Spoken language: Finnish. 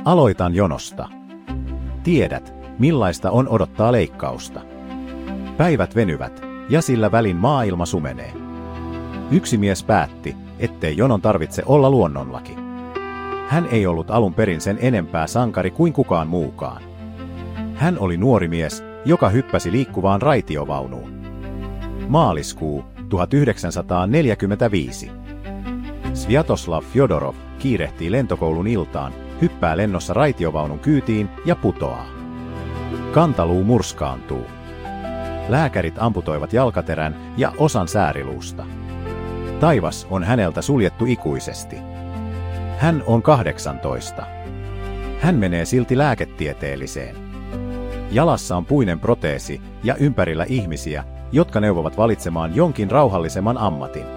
Aloitan jonosta. Tiedät, millaista on odottaa leikkausta. Päivät venyvät, ja sillä välin maailma sumenee. Yksi mies päätti, ettei jonon tarvitse olla luonnonlaki. Hän ei ollut alun perin sen enempää sankari kuin kukaan muukaan. Hän oli nuori mies, joka hyppäsi liikkuvaan raitiovaunuun. Maaliskuu 1945. Sviatoslav Fjodorov kiirehtii lentokoulun iltaan, hyppää lennossa raitiovaunun kyytiin ja putoaa. Kantaluu murskaantuu. Lääkärit amputoivat jalkaterän ja osan sääriluusta. Taivas on häneltä suljettu ikuisesti. Hän on 18. Hän menee silti lääketieteelliseen. Jalassa on puinen proteesi ja ympärillä ihmisiä, jotka neuvovat valitsemaan jonkin rauhallisemman ammatin.